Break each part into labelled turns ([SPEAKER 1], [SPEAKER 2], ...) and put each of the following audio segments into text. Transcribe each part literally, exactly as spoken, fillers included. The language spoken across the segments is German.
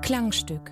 [SPEAKER 1] Klangstück.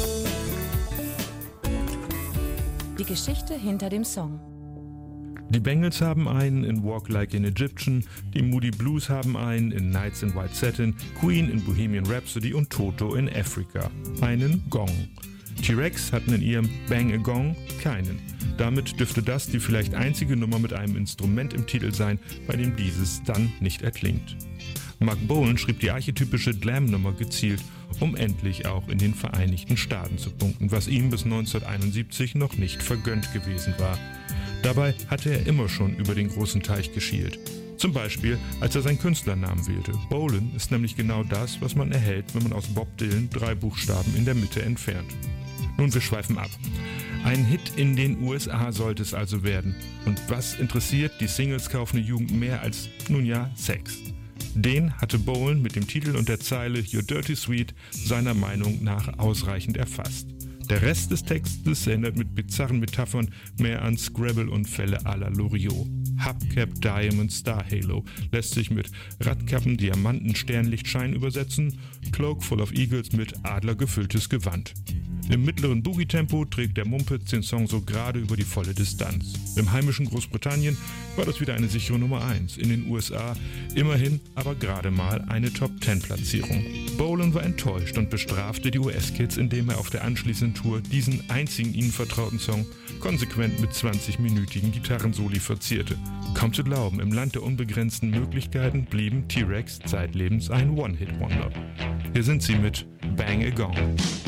[SPEAKER 1] Die Geschichte hinter dem Song.
[SPEAKER 2] Die Bengals haben einen in Walk Like an Egyptian, die Moody Blues haben einen in Nights in White Satin, Queen in Bohemian Rhapsody und Toto in Africa. Einen Gong. T-Rex hatten in ihrem Bang a Gong keinen. Damit dürfte das die vielleicht einzige Nummer mit einem Instrument im Titel sein, bei dem dieses dann nicht erklingt. Mark Bolan schrieb die archetypische Glam-Nummer gezielt, um endlich auch in den Vereinigten Staaten zu punkten, was ihm bis neunzehnhunderteinundsiebzig noch nicht vergönnt gewesen war. Dabei hatte er immer schon über den großen Teich geschielt. Zum Beispiel, als er seinen Künstlernamen wählte. Bolan ist nämlich genau das, was man erhält, wenn man aus Bob Dylan drei Buchstaben in der Mitte entfernt. Nun, wir schweifen ab. Ein Hit in den U S A sollte es also werden. Und was interessiert die Singles kaufende Jugend mehr als, nun ja, Sex? Den hatte Bolan mit dem Titel und der Zeile You're Dirty Sweet seiner Meinung nach ausreichend erfasst. Der Rest des Textes erinnert mit bizarren Metaphern mehr an Scrabble und Fälle à la Loriot. Hubcap, Diamond, Star Halo lässt sich mit Radkappen, Diamanten, Sternlichtschein übersetzen, Cloak full of Eagles mit Adler gefülltes Gewand. Im mittleren Boogie-Tempo trägt der Mumpitz den Song so gerade über die volle Distanz. Im heimischen Großbritannien war das wieder eine sichere Nummer eins. In den U S A immerhin aber gerade mal eine Top-Zehn-Platzierung. Bolan war enttäuscht und bestrafte die U S-Kids, indem er auf der anschließenden Tour diesen einzigen ihnen vertrauten Song konsequent mit zwanzigminütigen Gitarrensoli verzierte. Kaum zu glauben, im Land der unbegrenzten Möglichkeiten blieben T-Rex zeitlebens ein One-Hit-Wonder. Hier sind sie mit Bang a Gong.